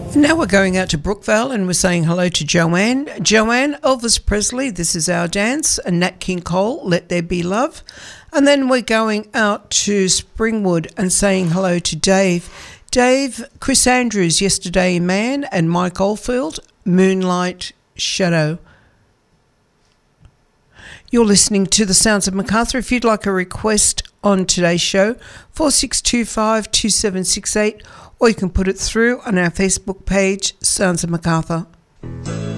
Now we're going out to Brookvale and we're saying hello to Joanne. Joanne, Elvis Presley, This Is Our Dance, and Nat King Cole, Let There Be Love. And then we're going out to Springwood and saying hello to Dave. Dave, Chris Andrews, Yesterday Man, and Mike Oldfield, Moonlight Shadow. You're listening to The Sounds of Macarthur. If you'd like a request on today's show, 4625-2768, or you can put it through on our Facebook page, Sounds of Macarthur.